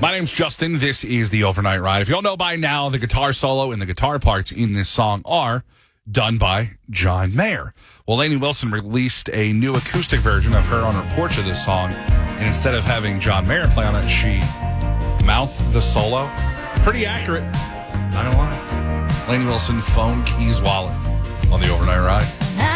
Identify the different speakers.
Speaker 1: My name's Justin. This is the Overnight Ride. If you don't know by now, the guitar solo and the guitar parts in this song are done by John Mayer. Well, Lainey Wilson released a new acoustic version of her on her porch of this song, and instead of having John Mayer play on it, she mouthed the solo. Pretty accurate. Not gonna lie. Lainey Wilson, Phone Keys Wallet on the Overnight Ride.